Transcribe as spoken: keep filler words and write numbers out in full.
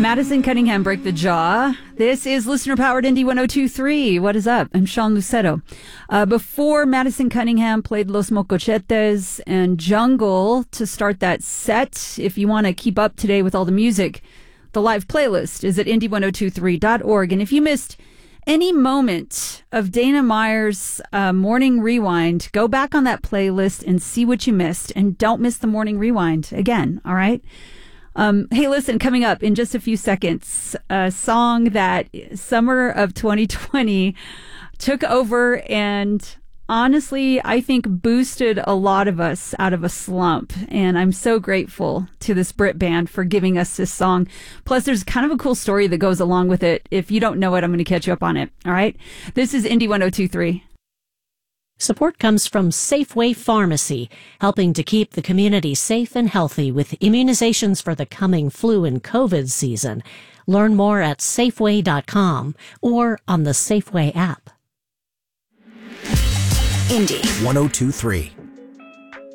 Madison Cunningham, Break the Jaw. This is listener-powered Indie one oh two point three. What is up? I'm Sean Lucero. Uh, before Madison Cunningham played Los Mocochetes and Jungle to start that set, if you want to keep up today with all the music, the live playlist is at indie one oh two three dot org. And if you missed any moment of Dana Meyer's uh, Morning Rewind, go back on that playlist and see what you missed. And don't miss the Morning Rewind again, all right? Um, hey, listen, coming up in just a few seconds, a song that summer of twenty twenty took over and honestly, I think boosted a lot of us out of a slump. And I'm so grateful to this Brit band for giving us this song. Plus, there's kind of a cool story that goes along with it. If you don't know it, I'm going to catch you up on it. All right. This is Indie one oh two point three. Support comes from Safeway Pharmacy, helping to keep the community safe and healthy with immunizations for the coming flu and COVID season. Learn more at Safeway dot com or on the Safeway app. Indie one oh two point three.